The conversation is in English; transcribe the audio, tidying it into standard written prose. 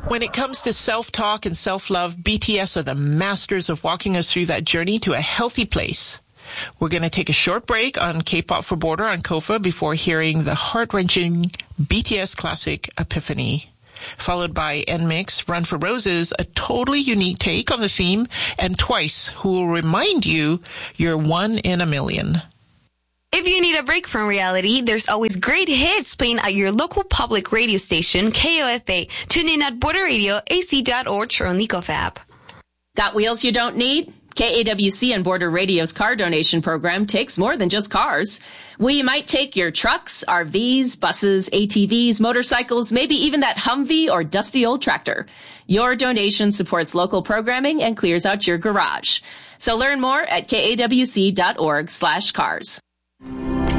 When it comes to self-talk and self-love, BTS are the masters of walking us through that journey to a healthy place. We're going to take a short break on K-Pop for Border on KOFA before hearing the heart-wrenching BTS classic Epiphany, followed by NMIXX Run for Roses, a totally unique take on the theme, and Twice, who will remind you you're one in a million. If you need a break from reality, there's always great hits playing at your local public radio station, KOFA. Tune in at borderradioac.org or on the KOFA app. Got wheels you don't need? KAWC and Border Radio's car donation program takes more than just cars. We might take your trucks, RVs, buses, ATVs, motorcycles, maybe even that Humvee or dusty old tractor. Your donation supports local programming and clears out your garage. So learn more at kawc.org/cars.